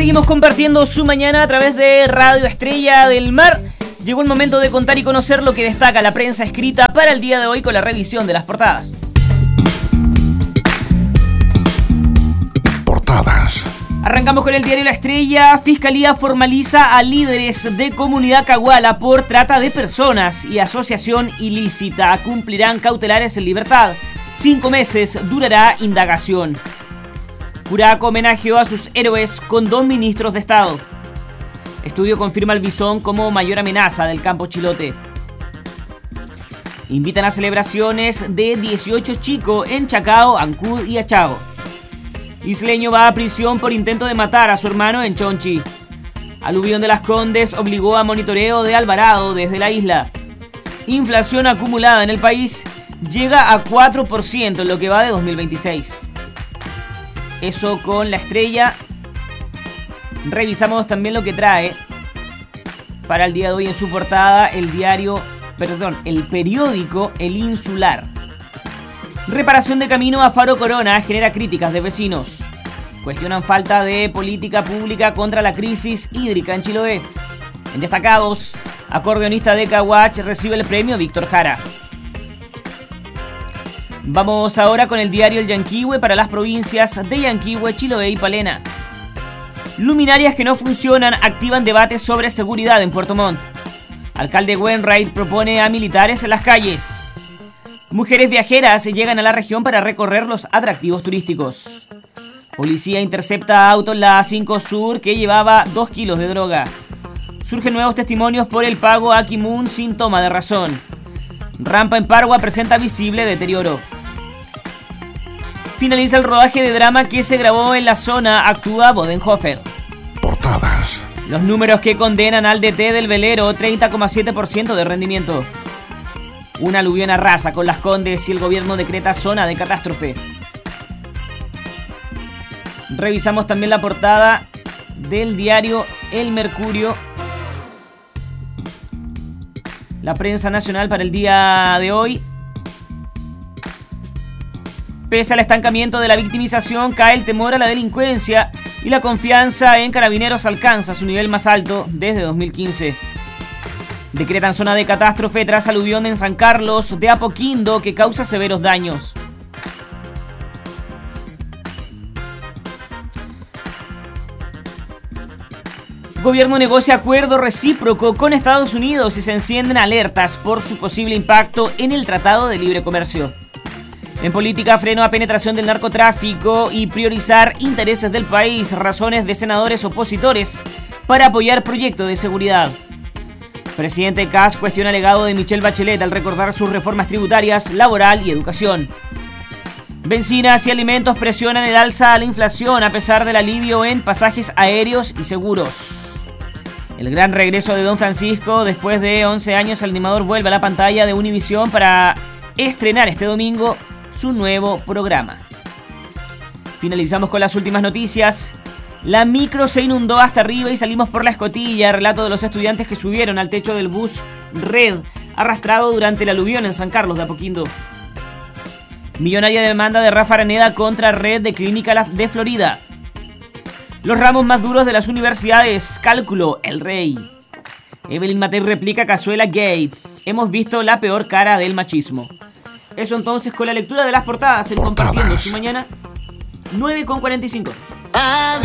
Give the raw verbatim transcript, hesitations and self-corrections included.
Seguimos compartiendo su mañana a través de Radio Estrella del Mar. Llegó el momento de contar y conocer lo que destaca la prensa escrita para el día de hoy con la revisión de las portadas. Portadas. Arrancamos con el diario La Estrella. Fiscalía formaliza a líderes de comunidad Caguala por trata de personas y asociación ilícita. Cumplirán cautelares en libertad. Cinco meses durará indagación. Curaco homenajeó a sus héroes con dos ministros de Estado. Estudio confirma al bisón como mayor amenaza del campo Chilote. Invitan a celebraciones de dieciocho Chico en Chacao, Ancud y Achao. Isleño va a prisión por intento de matar a su hermano en Chonchi. Aluvión de las Condes obligó a monitoreo de Alvarado desde la isla. Inflación acumulada en el país llega a cuatro por ciento en lo que va de dos mil veintiséis. Eso con La Estrella. Revisamos también lo que trae para el día de hoy en su portada el diario, perdón, el periódico El Insular. Reparación de camino a Faro Corona genera críticas de vecinos. Cuestionan falta de política pública contra la crisis hídrica en Chiloé. En destacados, acordeonista de Caguach recibe el premio Víctor Jara. Vamos ahora con el diario El Yanquihue para las provincias de Yanquihue, Chiloé y Palena. Luminarias que no funcionan activan debates sobre seguridad en Puerto Montt. Alcalde Wainwright propone a militares en las calles. Mujeres viajeras llegan a la región para recorrer los atractivos turísticos. Policía intercepta auto en la A cinco Sur que llevaba dos kilos de droga. Surgen nuevos testimonios por el pago a Kimun sin toma de razón. Rampa en Pargua presenta visible deterioro. Finaliza el rodaje de drama que se grabó en la zona, actúa Bodenhofer. Portadas. Los números que condenan al D T del velero, treinta coma siete por ciento de rendimiento. Una aluvión arrasa con las Condes y el gobierno decreta zona de catástrofe. Revisamos también la portada del diario El Mercurio. La prensa nacional para el día de hoy. Pese al estancamiento de la victimización, cae el temor a la delincuencia y la confianza en Carabineros alcanza su nivel más alto desde dos mil quince. Decretan zona de catástrofe tras aluvión en San Carlos de Apoquindo que causa severos daños. Gobierno negocia acuerdo recíproco con Estados Unidos y se encienden alertas por su posible impacto en el Tratado de Libre Comercio. En política, freno a penetración del narcotráfico y priorizar intereses del país, razones de senadores opositores para apoyar proyecto de seguridad. Presidente Kast cuestiona el legado de Michelle Bachelet al recordar sus reformas tributarias, laboral y educación. Bencinas y alimentos presionan el alza a la inflación a pesar del alivio en pasajes aéreos y seguros. El gran regreso de Don Francisco, después de once años, el animador vuelve a la pantalla de Univisión para estrenar este domingo su nuevo programa. Finalizamos con las últimas noticias. La micro se inundó hasta arriba y salimos por la escotilla. Relato de los estudiantes que subieron al techo del bus Red, arrastrado durante el aluvión en San Carlos de Apoquindo. Millonaria demanda de Rafa Araneda contra Red de Clínica de Florida. Los ramos más duros de las universidades. Cálculo, el rey. Evelyn Matei replica Cazuela Gate. Hemos visto la peor cara del machismo. Eso entonces con la lectura de las portadas, el Portadas. Compartiendo su mañana, nueve con cuarenta y cinco.